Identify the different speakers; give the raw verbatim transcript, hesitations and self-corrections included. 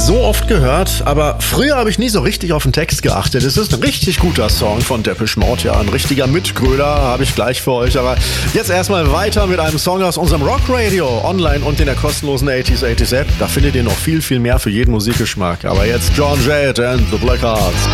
Speaker 1: so oft gehört, aber früher habe ich nie so richtig auf den Text geachtet. Es ist ein richtig guter Song von Depeche Mode, ja, ein richtiger Mitgröler, habe ich gleich für euch. Aber jetzt erstmal weiter mit einem Song aus unserem Rockradio, online und in der kostenlosen achtziger achtzig App. Da findet ihr noch viel, viel mehr für jeden Musikgeschmack. Aber jetzt John Jett and the Blackhearts.